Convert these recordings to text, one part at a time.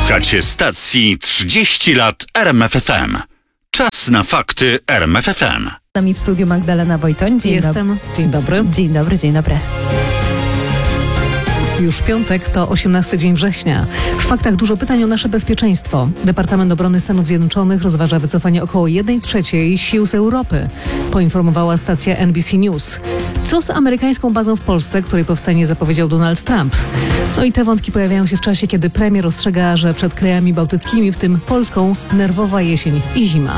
Słuchacie stacji 30 lat RMFFM. Czas na fakty RMFFM. Z nami w studiu Magdalena Wojtoń. Jestem. Dzień dobry. Dzień dobry, dzień dobry. Już piątek to 18 dzień września. W faktach dużo pytań o nasze bezpieczeństwo. Departament Obrony Stanów Zjednoczonych rozważa wycofanie około 1/3 sił z Europy, poinformowała stacja NBC News. Co z amerykańską bazą w Polsce, której powstanie zapowiedział Donald Trump? No i te wątki pojawiają się w czasie, kiedy premier ostrzega, że przed krajami bałtyckimi, w tym Polską, nerwowa jesień i zima.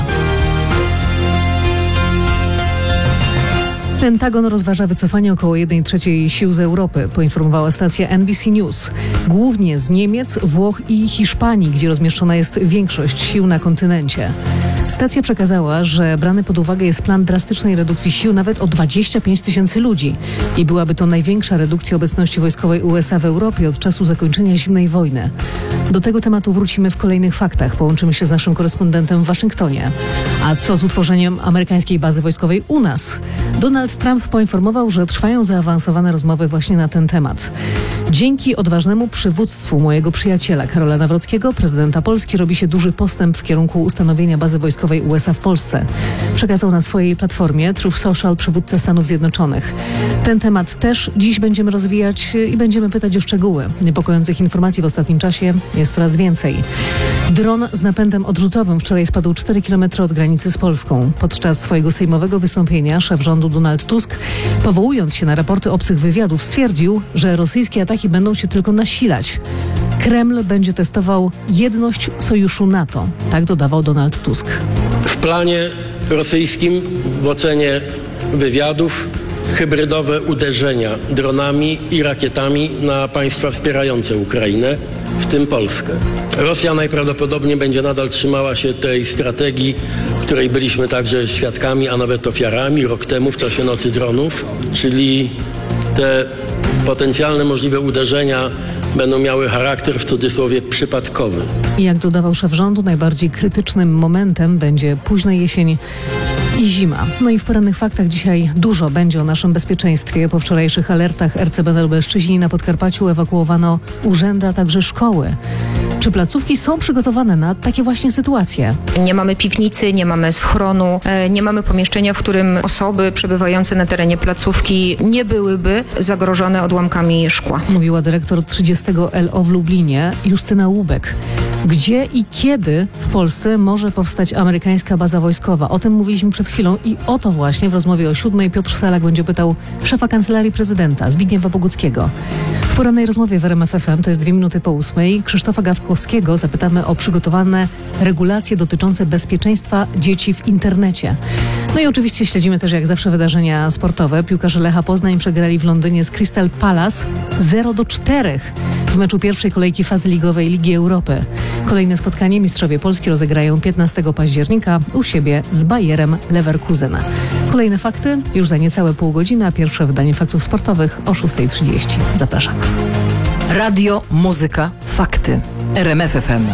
Pentagon rozważa wycofanie około 1/3 sił z Europy, poinformowała stacja NBC News. Głównie z Niemiec, Włoch i Hiszpanii, gdzie rozmieszczona jest większość sił na kontynencie. Stacja przekazała, że brany pod uwagę jest plan drastycznej redukcji sił nawet o 25 000 ludzi i byłaby to największa redukcja obecności wojskowej USA w Europie od czasu zakończenia zimnej wojny. Do tego tematu wrócimy w kolejnych faktach. Połączymy się z naszym korespondentem w Waszyngtonie. A co z utworzeniem amerykańskiej bazy wojskowej u nas? Donald Trump poinformował, że trwają zaawansowane rozmowy właśnie na ten temat. Dzięki odważnemu przywództwu mojego przyjaciela Karola Nawrockiego, prezydenta Polski, robi się duży postęp w kierunku ustanowienia bazy wojskowej USA w Polsce. Przekazał na swojej platformie Truth Social przywódca Stanów Zjednoczonych. Ten temat też dziś będziemy rozwijać i będziemy pytać o szczegóły. Niepokojących informacji w ostatnim czasie jest coraz więcej. Dron z napędem odrzutowym wczoraj spadł 4 km od granicy z Polską. Podczas swojego sejmowego wystąpienia szef rządu Donald Tusk, powołując się na raporty obcych wywiadów, stwierdził, że rosyjskie ataki będą się tylko nasilać. Kreml będzie testował jedność sojuszu NATO. Tak dodawał Donald Tusk. W planie rosyjskim, w ocenie wywiadów, hybrydowe uderzenia dronami i rakietami na państwa wspierające Ukrainę, w tym Polskę. Rosja najprawdopodobniej będzie nadal trzymała się tej strategii, której byliśmy także świadkami, a nawet ofiarami rok temu w czasie Nocy Dronów, czyli te potencjalne możliwe uderzenia będą miały charakter, w cudzysłowie, przypadkowy. I jak dodawał szef rządu, najbardziej krytycznym momentem będzie późna jesień i zima. No i w porannych faktach dzisiaj dużo będzie o naszym bezpieczeństwie. Po wczorajszych alertach RCB na Lubelszczyźnie i na Podkarpaciu ewakuowano urzędy, a także szkoły. Czy placówki są przygotowane na takie właśnie sytuacje? Nie mamy piwnicy, nie mamy schronu, nie mamy pomieszczenia, w którym osoby przebywające na terenie placówki nie byłyby zagrożone odłamkami szkła. Mówiła dyrektor 30 LO w Lublinie Justyna Łubek. Gdzie i kiedy w Polsce może powstać amerykańska baza wojskowa? O tym mówiliśmy przed chwilą i o to właśnie w rozmowie o 7:00 Piotr Salak będzie pytał szefa Kancelarii Prezydenta Zbigniewa Boguckiego. W porannej rozmowie w RMFFM, to jest 2 minuty po 8:00, Krzysztofa Gawkowskiego zapytamy o przygotowane regulacje dotyczące bezpieczeństwa dzieci w internecie. No i oczywiście śledzimy też jak zawsze wydarzenia sportowe. Piłkarze Lecha Poznań przegrali w Londynie z Crystal Palace 0-4 w meczu pierwszej kolejki fazy ligowej Ligi Europy. Kolejne spotkanie mistrzowie Polski rozegrają 15 października u siebie z Bayerem Leverkusen. Kolejne fakty już za niecałe pół godziny, a pierwsze wydanie faktów sportowych o 6:30. Zapraszam. Radio, muzyka, fakty. RMFFM.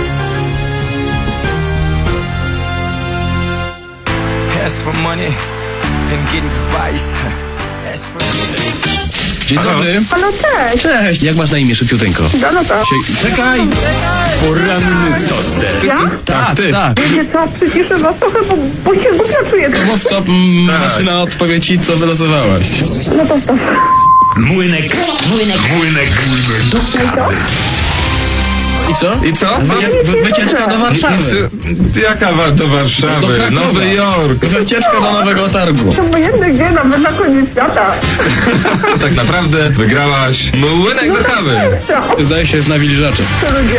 Ask for money and get advice. Ask for... Dzień dobry. Halo, cześć. Cześć. Jak masz na imię, szybciuteńko? Danuta. Czekaj! Poranny toster. Ja? Tak, ty. Tak. Wiecie co, przyciszę was trochę, bo się głupio czuję. To mów stop, maszyna odpowie ci, co wylosowałaś. No to stop. Młynek do kawy. I co? I co? Wycieczka do Warszawy. Jaka do Warszawy? Do Krakowa. Nowy Jork. Wycieczka do Nowego Targu. To obojętne gdzie, nawet na koniec świata. Tak naprawdę wygrałaś młynek do kawy. Zdaje się, jest nawilżacze. To ludzie.